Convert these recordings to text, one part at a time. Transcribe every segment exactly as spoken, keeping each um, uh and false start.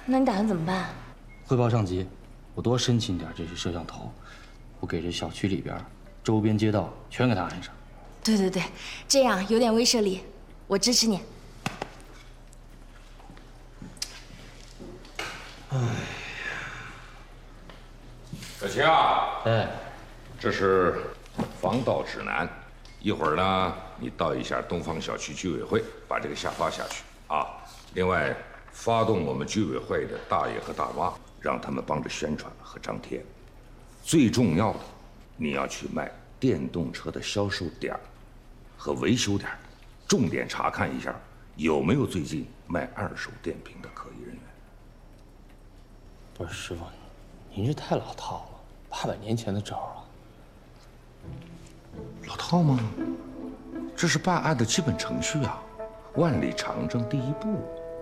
那你打算怎么办？ 汇报上级，我多申请点这些摄像头，我给这小区里边、周边街道全给他安上。 对对对，这样有点威慑力，我支持你。 哎呀，小齐啊， 哎， 这是防盗指南，一会儿呢，你到一下东方小区居委会，把这个下发下去啊。另外，发动我们居委会的大爷和大妈，让他们帮着宣传和张贴。最重要的，你要去卖电动车的销售点和维修点，重点查看一下有没有最近卖二手电瓶的可疑人员。 不是师傅，您这太老套了，八百年前的招啊！ 老套吗？这是办案的基本程序啊，万里长征第一步。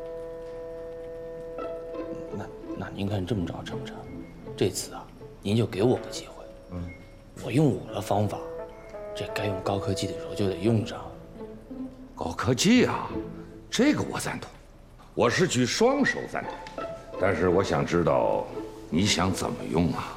那那您看这么着成不成？这次啊，您就给我个机会，嗯，我用我的方法，这该用高科技的时候就得用上。 高科技啊，这个我赞同，我是举双手赞同。但是我想知道，你想怎么用啊？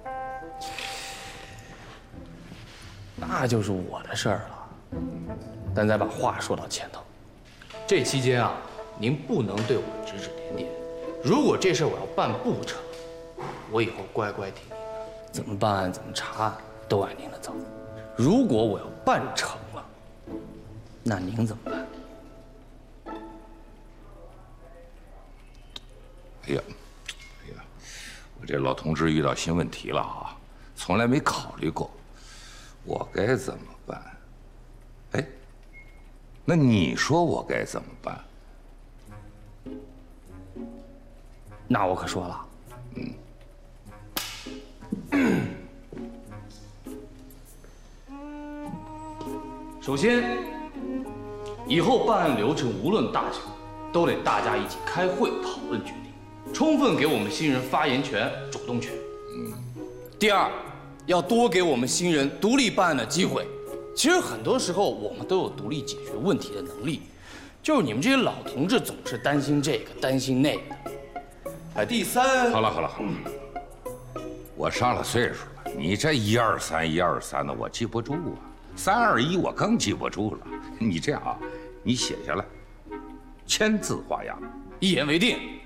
那就是我的事儿了。但再把话说到前头，这期间啊，您不能对我指指点点。如果这事儿我要办不成，我以后乖乖听您的，怎么办案怎么查案都按您的走。如果我要办成了，那您怎么办？ 哎呀，哎呀，我这老同志遇到新问题了啊，从来没考虑过，我该怎么办？哎，那你说我该怎么办？ 那我可说了，嗯。首先，以后办案流程无论大小，都得大家一起开会讨论决定，充分给我们新人发言权、主动权。嗯。第二，要多给我们新人独立办案的机会。其实很多时候我们都有独立解决问题的能力，就是你们这些老同志总是担心这个担心那个的。哎，第三， 好了好了好了，我上了岁数了，你这一二三一二三的我记不住啊，三二一我更记不住了。你这样啊，你写下来，签字画押， 一言为定。